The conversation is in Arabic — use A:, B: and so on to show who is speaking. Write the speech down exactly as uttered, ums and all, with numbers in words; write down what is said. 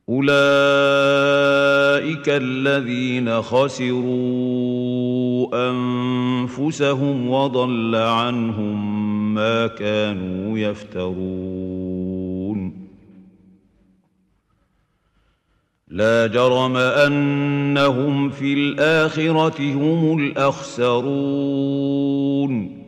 A: أولئك الذين خسروا أنفسهم وضل عنهم ما كانوا يفترون لا جرم أنهم في الآخرة هم الأخسرون